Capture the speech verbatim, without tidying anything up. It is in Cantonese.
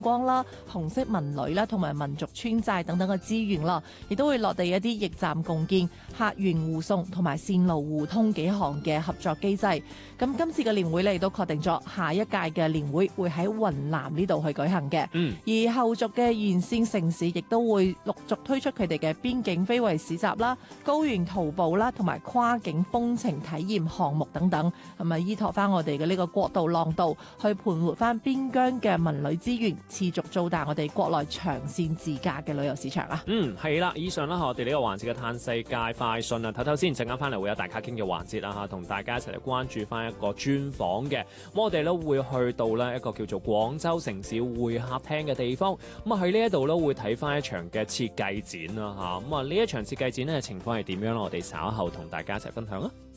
光啦、紅色文旅啦同埋民族村寨等等嘅資源啦，亦都會落地一啲驛站共建、客源護送同埋線路互通幾項嘅合作機制。咁今次嘅年會咧亦都確定咗下一屆嘅年會會喺雲南呢度去舉行嘅。 嗯， 而後續嘅沿線城市亦都會陸續推出佢哋嘅邊境非遺市集啦、高原徒步啦同埋跨境風情體驗項目等等，係咪依託翻我哋嘅呢個國道浪道去盤活翻邊疆嘅文旅資源，持續做大我哋國內長線自駕嘅旅遊市場啊！ 嗯，係啦，以上啦我哋呢個環節嘅嘆世界快訊啊，唞唞先，陣間翻嚟會有大家傾嘅環節啦嚇，同大家一齊嚟關注翻一個專訪嘅。咁我哋咧會去到呢一個叫做廣州城市會客廳嘅地方，咁啊喺呢一度咧會睇翻一場嘅設計展啦嚇。咁啊呢一場設計展咧情況係點樣咧？我哋稍後同大家一齊分享啊！